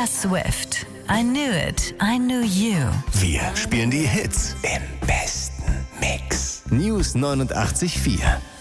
Taylor Swift. I knew it, I knew you. Wir spielen die Hits im besten Mix. News 89.4.